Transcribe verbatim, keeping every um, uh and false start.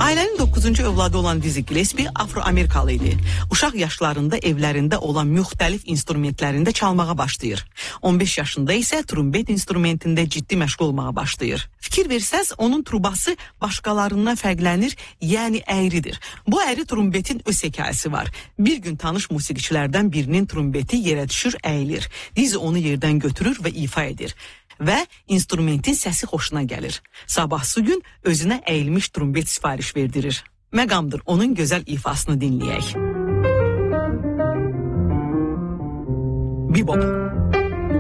Ailənin doqquzuncu övladı olan Dizzy Gillespie Afro-Amerikalı idi. Uşaq yaşlarında evlərində olan müxtəlif instrumentlərində çalmağa başlayır. on beş yaşında isə trumbet instrumentində ciddi məşğul olmağa başlayır. Fikir versəz, onun trubası başqalarından fərqlənir, yəni əyridir. Bu əyri trumbetin öz hekayəsi var. Bir gün tanış musiqiçilərdən birinin trumbeti yerə düşür, əyilir. Dizzy onu yerdən götürür və ifa edir. Və instrumentin səsi xoşuna gəlir. Sabahsı gün özünə əyilmiş trumbet sifariş verdirir. Məqamdır, onun gözəl ifasını dinləyək. Bebop.